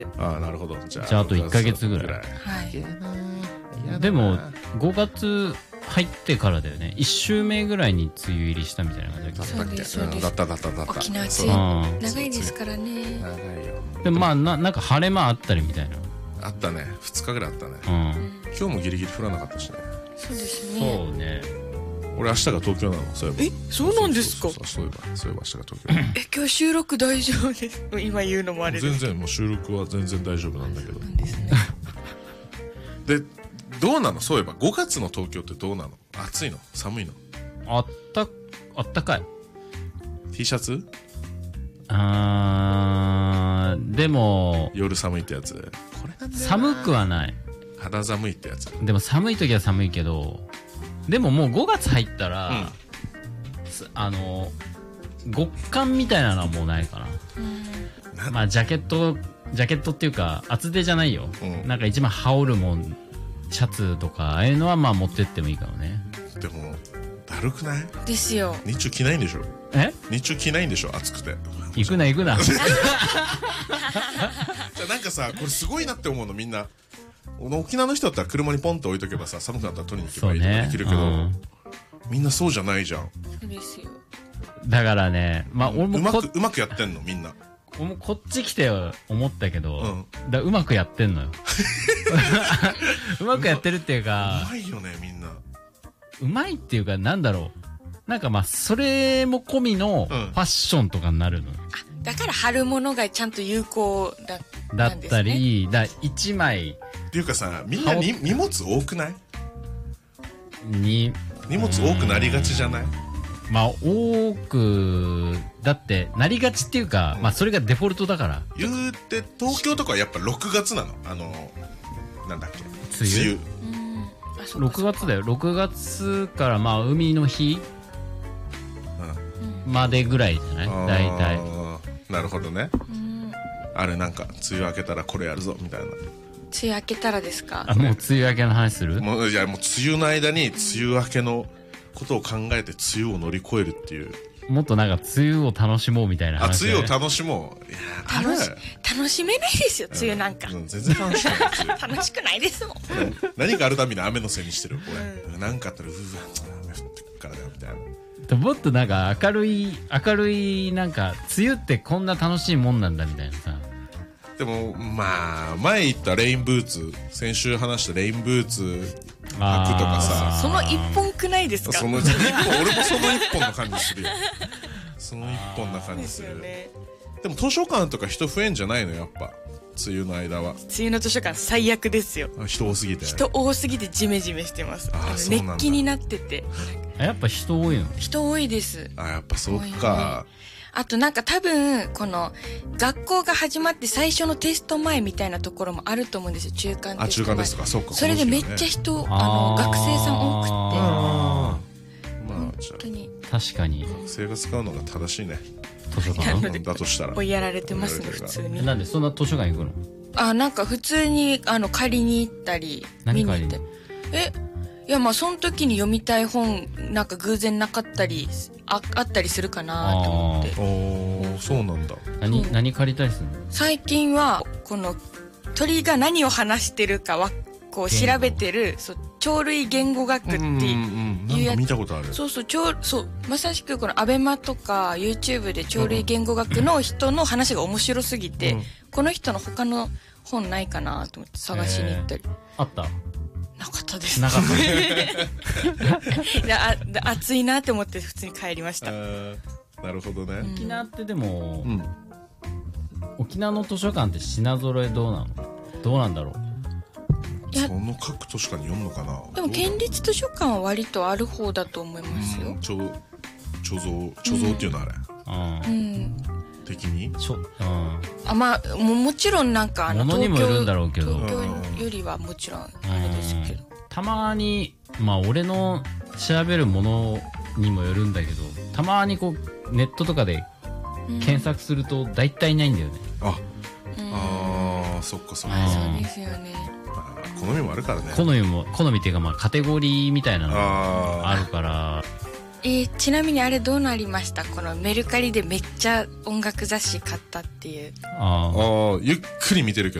ああ、なるほど。じゃあと1ヶ月ぐらい。 はい。 でも、5月入ってからだよね。1週目ぐらいに梅雨入りしたみたいな感じだっけ。 そうです。 だった。 沖縄梅雨長いですからね。 長いよ。 でもまあ、なんか晴れ間あったりみたいな。 あったね。2日ぐらいあったね。今日もギリギリ降らなかったしね。 そうですね。 そうね。 俺明日が東京なの。そういえば。 そうなんですか。 そういえば明日が東京。 今日収録大丈夫です。今言うのもあれです。 全然もう収録は全然大丈夫なんだけど。 なんですね。 で、どうなの？そういえば5月の東京ってどうなの？暑いの？寒いの？ あったかい。 T シャツ？ でも夜寒いってやつ。これなんだよな。 寒くはない。 肌寒いってやつ。 でも寒い時は寒いけど、でももう5月入ったら、極寒みたいなのはもうないかな。まあジャケットっていうか厚手じゃないよ。なんか一枚羽織るもん、シャツとかああいうのはまあ持ってってもいいかもね。 でもだるくない？ ですよ。 日中着ないんでしょ？日中着ないんでしょ？暑くて。 行くな。じゃあなんかさ、これすごいなって思うのみんな。沖縄の人だったら車にポンと置いとけばさ、寒くなったら取りに行けばいいとかできるけど、みんなそうじゃないじゃん。 そうですよ。 だからね、まあ俺もうまくやってんのみんな。 俺もこっち来て思ったけど、うまくやってんのよ。うまくやってるっていうか、 うまいよねみんな。 うまいっていうか、なんだろう。なんかまあそれも込みのファッションとかになるの。 だから貼るものがちゃんと有効だったり、1枚。 っていうかさ、みんなに荷物多くない？ 荷物多くなりがちじゃない？ まあ多くだってなりがちっていうか、まあそれがデフォルトだから。 言うて東京とかはやっぱ6月なの。なんだっけ？梅雨。 6月だよ。6月からまあ海の日までぐらいじゃない？大体。 なるほどね。あれなんか梅雨明けたらこれやるぞみたいな。 梅雨明けたらですか？ もう梅雨明けの話する？ もう梅雨の間に梅雨明けのことを考えて梅雨を乗り越えるっていう。 もっとなんか梅雨を楽しもうみたいな話。 梅雨を楽しもう。いや楽しめないですよ梅雨なんか。 全然楽しくない。 楽しくないですもん。 何かあるたびに雨のせいにしてる俺。何かあったら雨降ってくからだよみたいな。 もっとなんか明るいなんか梅雨ってこんな楽しいもんなんだみたいなさ。 でもまあ前言ったレインブーツ、先週話したレインブーツ履くとかさ、 その一本くないですか？ その一本、俺もその一本な感じするよ。その一本な感じする。でも図書館とか人増えんじゃないのやっぱ梅雨の間は。 梅雨の図書館最悪ですよ。 人多すぎてジメジメしてます。熱気になってて。 やっぱ人多いの？ 人多いです。 やっぱそっか。 あとなんか多分この学校が始まって最初のテスト前みたいなところもあると思うんですよ。中間テスト前。 中間テストか。そうか。 それでめっちゃ人学生さん多くて。まあ本当に確かに学生が使うのが正しいね。 図書館だとしたら。 追いやられてますね普通に。 なんでそんな図書館行くの？ なんか普通に借りに行ったり見に行って。いやまあその時に読みたい本なんか偶然なかったりあったりするかなと思って。 そうなんだ。 何借りたりするの？ 最近はこの鳥が何を話してるかはこう調べてる鳥類言語学っていうやつ。 見たことある。 そうまさしくこのアベマとか YouTube で鳥類言語学の人の話が面白すぎて、この人の他の本ないかなと思って探しに行ったり。 あった？ なかったです。 なかった。 暑いなって思って普通に帰りました。 なるほどね。 沖縄ってでも、沖縄の図書館って品揃えどうなの？どうなんだろう？ その各図書館に読むのかな。 でも県立図書館は割とある方だと思いますよ。 貯蔵っていうのあれ。的に。 まあもちろんなんか物にもよるんだろうけど。 東京よりはもちろんあれですけど。 たまにまあ俺の調べるものにもよるんだけど、たまにこうネットとかで検索すると大体ないんだよね。 そっか。 そうですよね。 好みもあるからね。 好みっていうかまあカテゴリーみたいなのがあるから。 ちなみにあれどうなりました？このメルカリでめっちゃ音楽雑誌買ったっていう。 ゆっくり見てるけ